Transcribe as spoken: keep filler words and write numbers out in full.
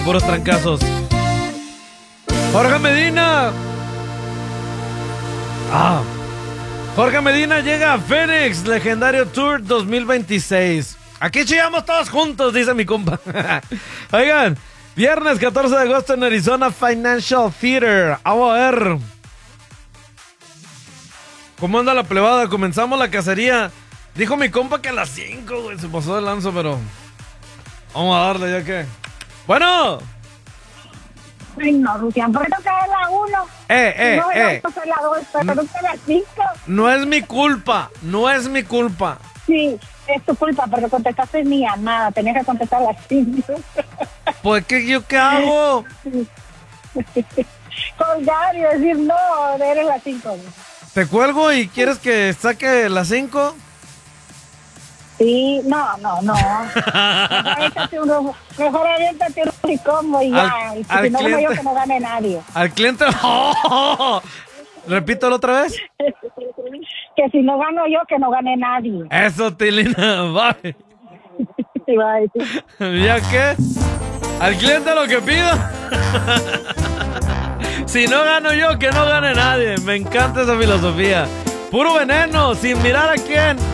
Puros trancazos. Jorge Medina. Ah. Jorge Medina llega a Phoenix, Legendario Tour dos mil veintiséis. Aquí chillamos todos juntos, dice mi compa. Oigan, viernes catorce de agosto en Arizona Financial Theater. Vamos a ver. ¿Cómo anda la plebada? Comenzamos la cacería. Dijo mi compa que a las cinco, güey. Se pasó de lanzo, pero... Vamos a darle ya que... Bueno. Ay, no, Rusián, ¿por qué no cae la uno? Eh, eh, no, eh. No, la dos, pero no, no la cinco. No es mi culpa, no es mi culpa. Sí, es tu culpa, porque contestaste mi llamada. Tenías que contestar las cinco. Pues, ¿qué, yo qué hago? Colgar y decir, no, eres las cinco. ¿Te cuelgo y quieres que saque las cinco? Sí, no, no, no. Mejor aviéntate un, mejor aviéntate un ricombo y ya. Al, y si al no cliente, gano yo, que no gane nadie. Al cliente... ¡Oh! Repítelo otra vez. Que si no gano yo, que no gane nadie. Eso, Tilina, bye. Bye. ¿Ya qué? Al cliente lo que pida. Si no gano yo, que no gane nadie. Me encanta esa filosofía. Puro veneno, sin mirar a quién.